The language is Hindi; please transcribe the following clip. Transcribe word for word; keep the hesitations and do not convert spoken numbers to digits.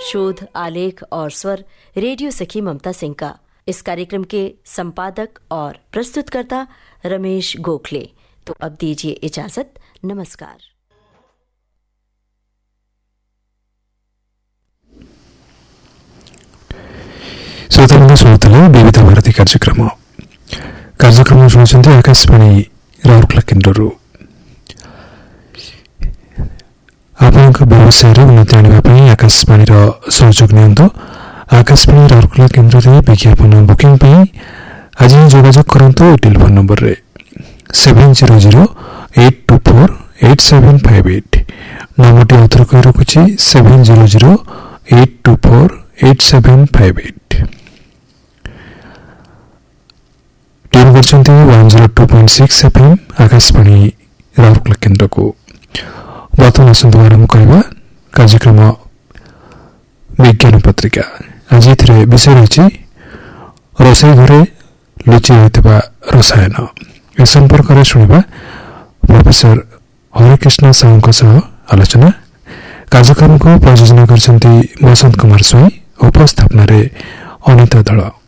शोध, आलेख और स्वर रेडियो सखी ममता सिंह का। इस कार्यक्रम के संपादक और प्रस्तुतकर्ता रमेश गोखले। तो अब दीजिए इजाजत। नमस्कार। श्रोताबंधु श्रोताले विविध भारती कार्यक्रम कार्यक्रम शुणुଛନ୍ତି आकाशवाणी राउरकेला केन्द्रରୁ। ଆପଣଙ୍କ ବ୍ୟବସାୟରେ ଉନ୍ନତି ଆଣିବା ପାଇଁ ଆକାଶବାଣୀର ସହଯୋଗ ନିଅନ୍ତୁ। ଆକାଶବାଣୀ ରାଉରକେଲା କେନ୍ଦ୍ରରେ ବିଜ୍ଞାପନ ବୁକିଂ ପାଇଁ ଆଜି ଯୋଗାଯୋଗ କରନ୍ତୁ ଏ ଟେଲିଫୋନ ନମ୍ବରରେ seven zero zero eight two four eight seven five eight. ନମ୍ବରଟି ଆଉଥରେ କହି ରଖୁଛି seven zero zero eight two four eight seven five eight. Tune करछन्ती one zero two point six FM Akashvani Rourkela केन्द्र को। वर्तमान आसंतु आरंभ करवा कार्यक्रम विज्ञान पत्रिका। आज एथिरे विषय रही रोषेई घरे लुचि रहितबा रसायन। ए संपर्क में शुणिबा प्रोफेसर हरिकृष्ण साहू सह आलोचना। कार्यक्रम को प्रयोजन करछन्ती बसंत कुमार स्वाई। उपस्थापना रे अनिता दल।